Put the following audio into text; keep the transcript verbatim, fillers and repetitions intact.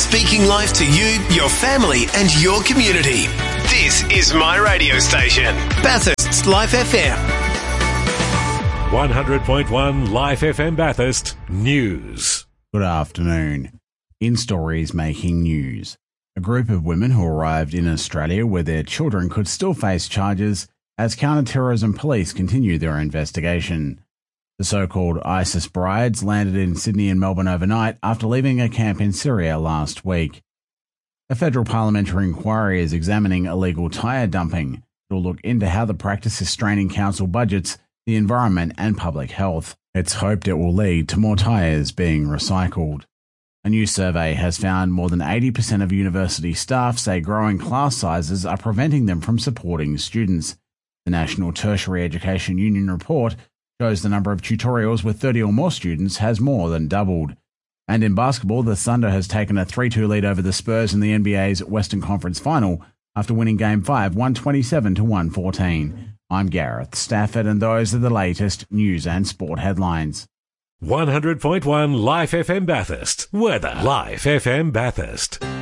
speaking life to you, your family and your community. This is my radio station, Bathurst's Life F M. one hundred point one Life F M Bathurst News. Good afternoon. In stories making news, a group of women who arrived in Australia with their children could still face charges as counter-terrorism police continue their investigation. The so-called ISIS brides landed in Sydney and Melbourne overnight after leaving a camp in Syria last week. A federal parliamentary inquiry is examining illegal tyre dumping. It will look into how the practice is straining council budgets, the environment and public health. It's hoped it will lead to more tyres being recycled. A new survey has found more than eighty percent of university staff say growing class sizes are preventing them from supporting students. The National Tertiary Education Union report shows the number of tutorials with thirty or more students has more than doubled. And in basketball, the Thunder has taken a three two lead over the Spurs in the N B A's Western Conference Final after winning Game five one twenty-seven to one fourteen. I'm Gareth Stafford and those are the latest news and sport headlines. one hundred point one Life F M Bathurst. Weather. Life F M Bathurst.